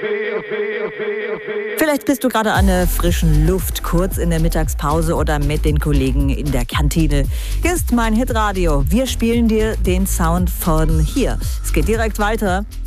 Vielleicht bist du gerade an der frischen Luft, kurz in der Mittagspause oder mit den Kollegen in der Kantine. Hier ist mein Hitradio. Wir spielen dir den Sound von hier. Es geht direkt weiter